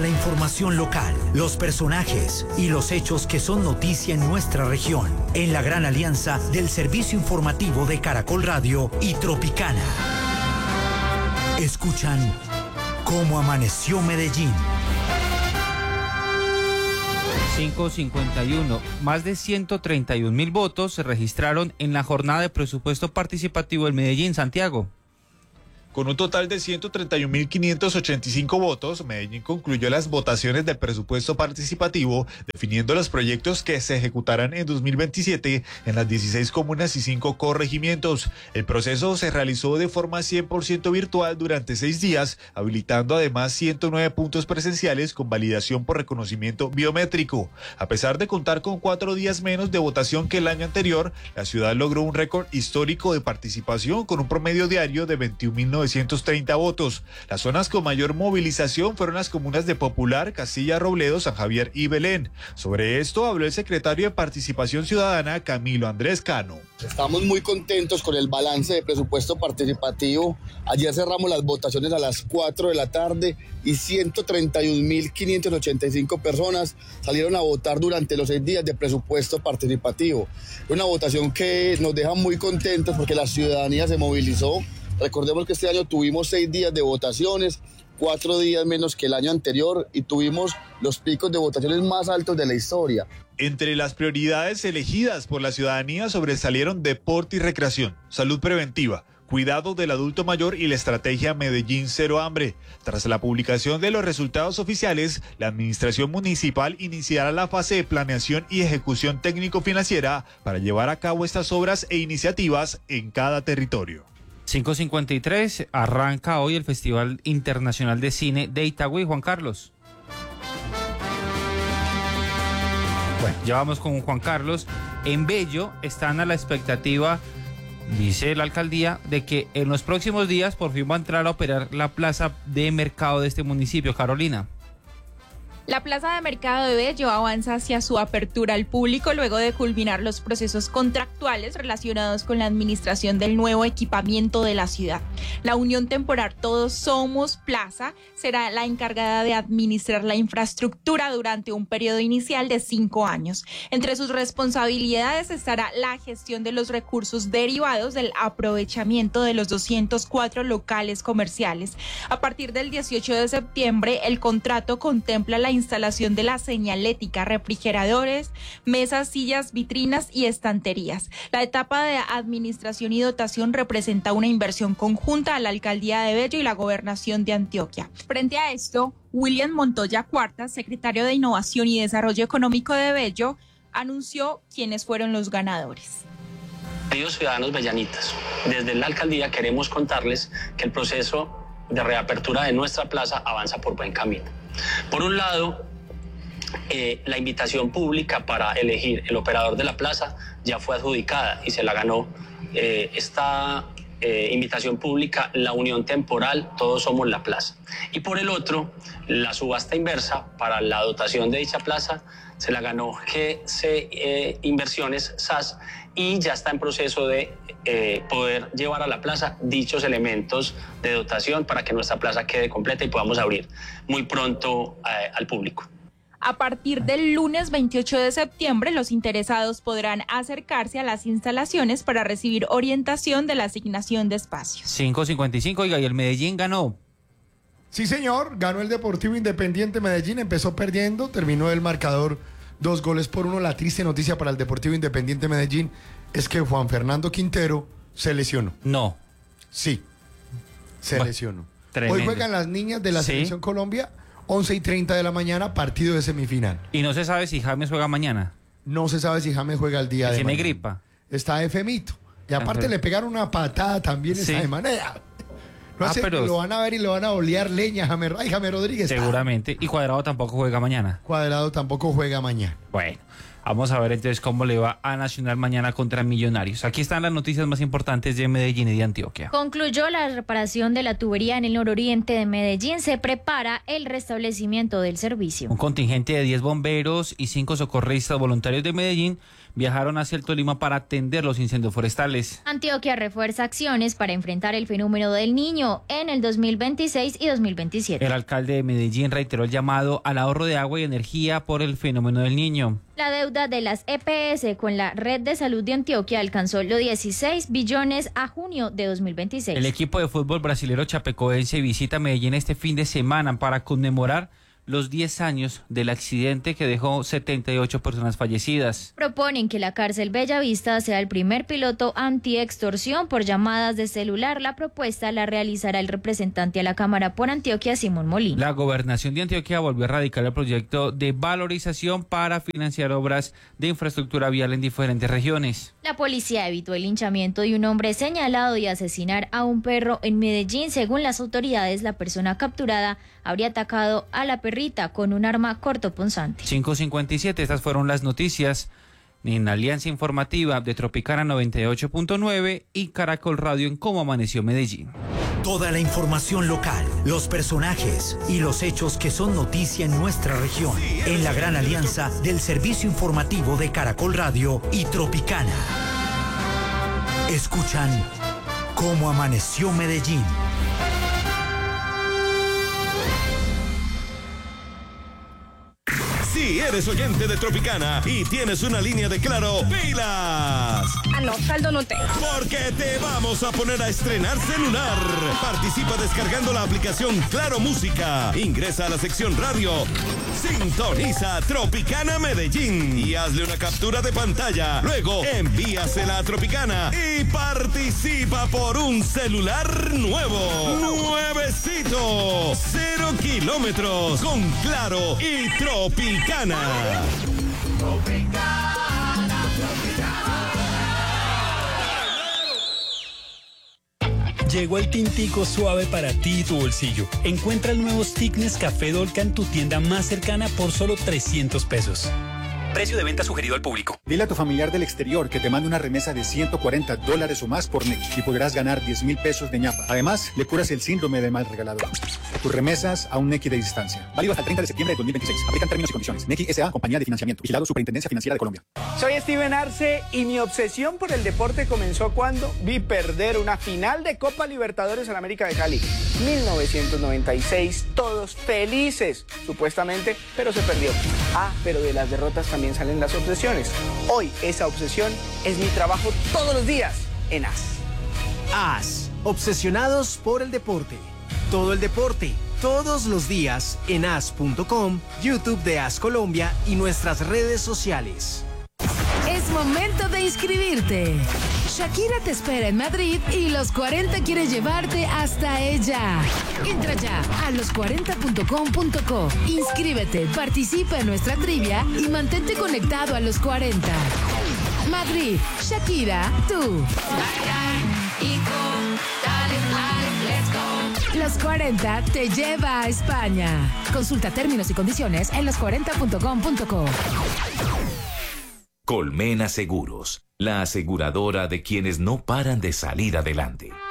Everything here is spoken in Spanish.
La información local, los personajes y los hechos que son noticia en nuestra región, en la gran alianza del servicio informativo de Caracol Radio y Tropicana. Escuchan Cómo Amaneció Medellín. 5:51. Más de 131.000 votos se registraron en la jornada de presupuesto participativo del Medellín, Santiago. Con un total de 131.585 votos, Medellín concluyó las votaciones del presupuesto participativo, definiendo los proyectos que se ejecutarán en 2027 en las 16 comunas y 5 corregimientos. El proceso se realizó de forma 100% virtual durante 6 días, habilitando además 109 puntos presenciales con validación por reconocimiento biométrico. A pesar de contar con 4 días menos de votación que el año anterior, la ciudad logró un récord histórico de participación con un promedio diario de 21.930 votos. Las zonas con mayor movilización fueron las comunas de Popular, Castilla, Robledo, San Javier y Belén. Sobre esto habló el secretario de Participación Ciudadana, Camilo Andrés Cano. Estamos muy contentos con el balance de presupuesto participativo. Ayer cerramos las votaciones a las 4 de la tarde y 131.585 personas salieron a votar durante los 6 días de presupuesto participativo. Una votación que nos deja muy contentos porque la ciudadanía se movilizó. Recordemos que este año tuvimos 6 días de votaciones, 4 días menos que el año anterior y tuvimos los picos de votaciones más altos de la historia. Entre las prioridades elegidas por la ciudadanía sobresalieron deporte y recreación, salud preventiva, cuidado del adulto mayor y la estrategia Medellín Cero Hambre. Tras la publicación de los resultados oficiales, la administración municipal iniciará la fase de planeación y ejecución técnico-financiera para llevar a cabo estas obras e iniciativas en cada territorio. 5:53, arranca hoy el Festival Internacional de Cine de Itagüí, Juan Carlos. Bueno, ya vamos con Juan Carlos. En Bello están a la expectativa, dice la alcaldía, de que en los próximos días por fin va a entrar a operar la plaza de mercado de este municipio. Carolina. La plaza de mercado de Bello avanza hacia su apertura al público luego de culminar los procesos contractuales relacionados con la administración del nuevo equipamiento de la ciudad. La Unión Temporal Todos Somos Plaza será la encargada de administrar la infraestructura durante un periodo inicial de 5 años. Entre sus responsabilidades estará la gestión de los recursos derivados del aprovechamiento de los 204 locales comerciales. A partir del 18 de septiembre, el contrato contempla la instalación de la señalética, refrigeradores, mesas, sillas, vitrinas y estanterías. La etapa de administración y dotación representa una inversión conjunta a la alcaldía de Bello y la gobernación de Antioquia. Frente a esto, William Montoya Cuartas, secretario de Innovación y Desarrollo Económico de Bello, anunció quiénes fueron los ganadores. Queridos ciudadanos bellanitas, desde la alcaldía queremos contarles que el proceso de reapertura de nuestra plaza avanza por buen camino. Por un lado, la invitación pública para elegir el operador de la plaza ya fue adjudicada y se la ganó esta invitación pública, la Unión Temporal Todos Somos la Plaza. Y por el otro, la subasta inversa para la dotación de dicha plaza se la ganó GC Inversiones SAS y ya está en proceso de poder llevar a la plaza dichos elementos de dotación para que nuestra plaza quede completa y podamos abrir muy pronto al público. A partir del lunes 28 de septiembre, los interesados podrán acercarse a las instalaciones para recibir orientación de la asignación de espacios. 5:55, oiga, y el Medellín ganó. Sí, señor, ganó el Deportivo Independiente Medellín, empezó perdiendo, terminó el marcador 2-1. La triste noticia para el Deportivo Independiente Medellín es que Juan Fernando Quintero se lesionó. No. Sí, se lesionó. Tremendo. Hoy juegan las niñas de la Selección Colombia, 11:30 de la mañana, partido de semifinal. Y no se sabe si James juega mañana. No se sabe si James juega el día de mañana. Tiene gripa. Está efemito. Y aparte le pegaron una patada también esa de manera. No sé, pero lo van a ver y lo van a olear leña James Rodríguez. Seguramente. Y Cuadrado tampoco juega mañana. Cuadrado tampoco juega mañana. Bueno, Vamos a ver entonces cómo le va a Nacional mañana contra Millonarios. Aquí están las noticias más importantes de Medellín y de Antioquia. Concluyó la reparación de la tubería en el nororiente de Medellín. Se prepara el restablecimiento del servicio. Un contingente de 10 bomberos y 5 socorristas voluntarios de Medellín viajaron hacia el Tolima para atender los incendios forestales. Antioquia refuerza acciones para enfrentar el fenómeno del Niño en el 2026 y 2027. El alcalde de Medellín reiteró el llamado al ahorro de agua y energía por el fenómeno del Niño. La deuda de las EPS con la Red de Salud de Antioquia alcanzó los 16 billones a junio de 2026. El equipo de fútbol brasilero chapecoense visita Medellín este fin de semana para conmemorar los 10 años del accidente que dejó 78 personas fallecidas. Proponen que la cárcel Bellavista sea el primer piloto anti-extorsión por llamadas de celular. La propuesta la realizará el representante a la Cámara por Antioquia, Simón Molina. La gobernación de Antioquia volvió a radicar el proyecto de valorización para financiar obras de infraestructura vial en diferentes regiones. La policía evitó el linchamiento de un hombre señalado de asesinar a un perro en Medellín. Según las autoridades, la persona capturada habría atacado a la perrita con un arma cortopunzante. 5:57, estas fueron las noticias en Alianza Informativa de Tropicana 98.9 y Caracol Radio en Cómo Amaneció Medellín. Toda la información local, los personajes y los hechos que son noticia en nuestra región, en la gran alianza del servicio informativo de Caracol Radio y Tropicana. Escuchan Cómo Amaneció Medellín. Si eres oyente de Tropicana y tienes una línea de Claro, ¡pilas! No, saldo no tengo. Porque te vamos a poner a estrenar celular. Participa descargando la aplicación Claro Música. Ingresa a la sección radio. Sintoniza Tropicana Medellín y hazle una captura de pantalla. Luego envíasela a Tropicana y participa por un celular nuevo. Nuevecito. 0 kilómetros con Claro y Tropicana. Llegó el tintico suave para ti y tu bolsillo. Encuentra el nuevo Stickness Café Dolca en tu tienda más cercana por solo 300 pesos. Precio de venta sugerido al público. Dile a tu familiar del exterior que te mande una remesa de $140 o más por Nequi y podrás ganar 10,000 pesos de ñapa. Además, le curas el síndrome del mal regalador. Tus remesas a un Nequi de distancia. Válido hasta el 30 de septiembre de 2026. Aplican términos y condiciones. Nequi S.A. Compañía de Financiamiento. Vigilado Superintendencia Financiera de Colombia. Soy Steven Arce y mi obsesión por el deporte comenzó cuando vi perder una final de Copa Libertadores en América de Cali. 1996, todos felices, supuestamente, pero se perdió. Pero de las derrotas también salen las obsesiones. Hoy esa obsesión es mi trabajo todos los días en AS. AS, obsesionados por el deporte. Todo el deporte, todos los días en as.com, YouTube de AS Colombia y nuestras redes sociales. Es momento de inscribirte. Shakira te espera en Madrid y Los 40 quiere llevarte hasta ella. Entra ya a los40.com.co. Inscríbete, participa en nuestra trivia y mantente conectado a Los 40. Madrid, Shakira, tú. Los 40 te lleva a España. Consulta términos y condiciones en los40.com.co. Colmena Seguros, la aseguradora de quienes no paran de salir adelante.